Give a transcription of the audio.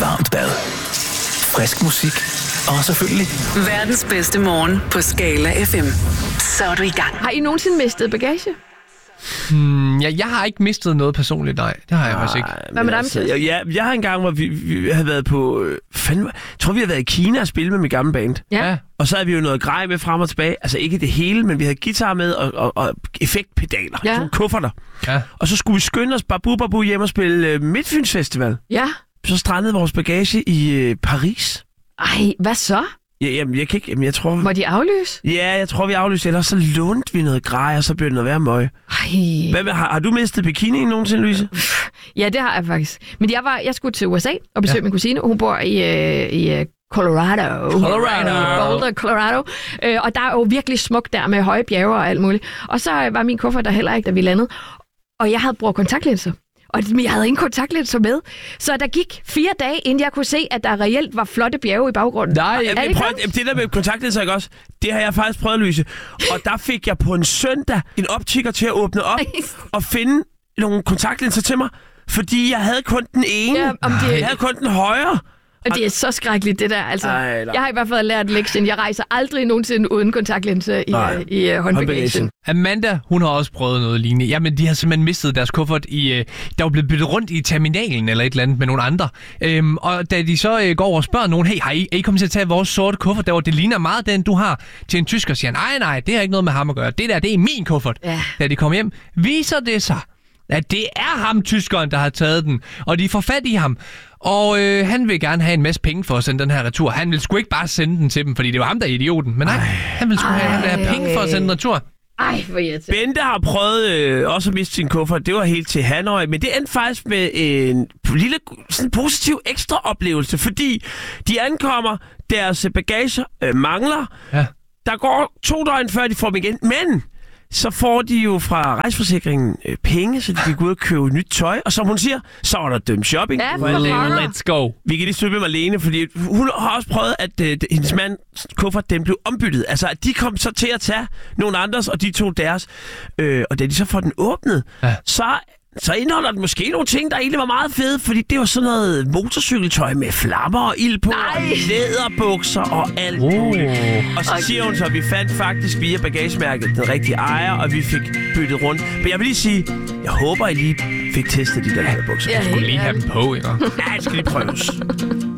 varmt bad, frisk musik og selvfølgelig verdens bedste morgen på Skala FM. Så er du i gang. Har I nogensinde mistet bagage? Ja, jeg har ikke mistet noget personligt, nej. Det har jeg faktisk ikke. Hvad med dig, Mathias? Ja, jeg har en gang, hvor vi havde været på... jeg tror, vi havde været i Kina og spille med min gamle band. Ja. Og så havde vi jo noget grej med frem og tilbage. Altså ikke det hele, men vi havde guitar med og effektpedaler. Ja. Sådan kufferter. Ja. Og så skulle vi skynde os babu hjem og spille Midtfyns Festival. Ja. Så strandede vores bagage i Paris. Ej, hvad så? Jamen, jeg kan ikke... Jamen, jeg tror... Må de aflyse? Ja, jeg tror, vi aflyste. Ellers så lånte vi noget grej, og så blev det noget værre møg. Ej. Har du mistet bikinien nogensinde, Louise? Ja, det har jeg faktisk. Men jeg skulle til USA og besøge min kusine. Hun bor i Colorado. Boulder, Colorado. Og der er jo virkelig smukt der med høje bjerge og alt muligt. Og så var min kuffert der heller ikke, da vi landede. Og jeg havde brugt kontaktlinser. Og jeg havde ingen kontaktlinser med. Så der gik 4 dage, inden jeg kunne se, at der reelt var flotte bjerge i baggrunden. Nej, det der med kontaktlinser, ikke også? Det har jeg faktisk prøvet at løse. Og der fik jeg på en søndag en optiker til at åbne op og finde nogle kontaktlinser til mig. Fordi jeg havde kun den ene. Ja, jeg havde kun den højre. Og det er så skrækkeligt, det der. Altså, jeg har i hvert fald lært lektion. Jeg rejser aldrig nogensinde uden kontaktlinse i håndbagagen. Amanda, hun har også prøvet noget lignende. Jamen, de har simpelthen mistet deres kuffert der var blevet byttet rundt i terminalen eller et eller andet med nogle andre. Og da de så går over og spørger nogen, hey, har I kommet til at tage vores sorte kuffert derovre? Det ligner meget den, du har, til en tysker, siger nej, det har ikke noget med ham at gøre. Det er min kuffert. Ja. Da de kommer hjem, viser det sig, at det er ham, tyskeren, der har taget den. Og de får fat i ham. Og han vil gerne have en masse penge for at sende den her retur. Han vil sgu ikke bare sende den til dem, fordi det var ham, der er idioten. Men nej, han vil sgu have penge for at sende den retur. Ej, hvor irriterende. Bente har prøvet også at miste sin kuffert. Det var helt til Hanoi. Men det endte faktisk med en lille sådan positiv ekstra oplevelse. Fordi de ankommer, deres bagage mangler. Ja. Der går 2 døgn, før de får dem igen. Men så får de jo fra rejseforsikringen penge, så de kan gå ud og købe nyt tøj. Og som hun siger, så er der dømt shopping. Ja, let's go. Vi kan lige støtte med Marlene, fordi hun har også prøvet, at hendes mands kuffert, den blev ombyttet. Altså, at de kom så til at tage nogle andres, og de tog deres. Og da de så får den åbnet, så indeholder den måske nogle ting, der egentlig var meget fede, fordi det var sådan noget motorcykeltøj med flammer og ild på, og læderbukser og alt muligt. Og så siger hun så, at vi fandt faktisk via bagagemærket den rigtige ejer, og vi fik byttet rundt. Men jeg vil lige sige, jeg håber, I lige fik testet de der læderbukser. Jeg skulle lige have dem på, ikke? Ja, det skal lige prøves.